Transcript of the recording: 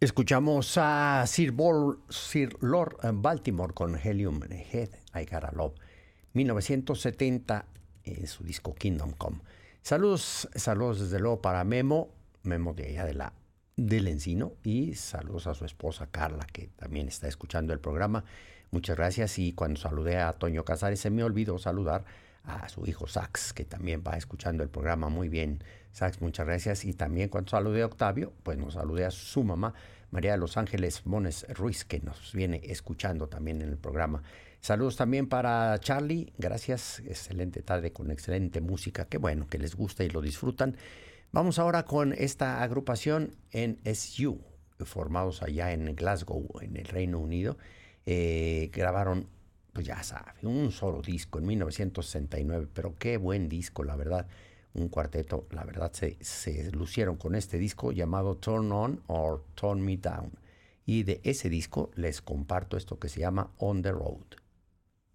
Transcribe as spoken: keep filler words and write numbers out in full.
Escuchamos a Sir, Bol, Sir Lord Baltimore con Helium Head, I Gotta Love, mil novecientos setenta, en su disco Kingdom Come. Saludos, saludos desde luego para Memo, Memo de allá de la, del Encino, y saludos a su esposa Carla, que también está escuchando el programa. Muchas gracias, y cuando saludé a Toño Casares se me olvidó saludar a su hijo Sax, que también va escuchando el programa. Muy bien, Sax, muchas gracias. Y también cuando saludé a Octavio, pues nos saludé a su mamá, María de los Ángeles Mones Ruiz, que nos viene escuchando también en el programa. Saludos también para Charlie, gracias, excelente tarde con excelente música, qué bueno que les gusta y lo disfrutan. Vamos ahora con esta agrupación N S U, formados allá en Glasgow, en el Reino Unido. Eh, grabaron, pues ya sabe, un solo disco en mil novecientos sesenta y nueve, pero qué buen disco, la verdad. Un cuarteto, la verdad, se, se lucieron con este disco llamado Turn On or Turn Me Down. Y de ese disco les comparto esto que se llama On the Road.